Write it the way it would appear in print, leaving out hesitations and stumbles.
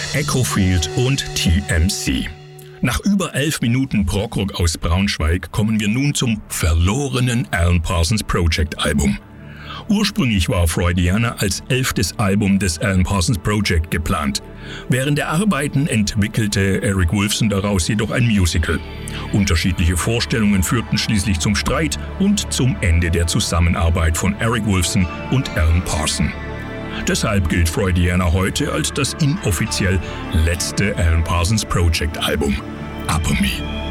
Echofield und TMC. Nach über 11 Minuten Prog-Rock aus Braunschweig kommen wir nun zum verlorenen Alan Parsons Project Album. Ursprünglich war Freudiana als 11. Album des Alan Parsons Project geplant. Während der Arbeiten entwickelte Eric Woolfson daraus jedoch ein Musical. Unterschiedliche Vorstellungen führten schließlich zum Streit und zum Ende der Zusammenarbeit von Eric Woolfson und Alan Parsons. Deshalb gilt Freudiana heute als das inoffiziell letzte Alan Parsons Project Album. Upper Me.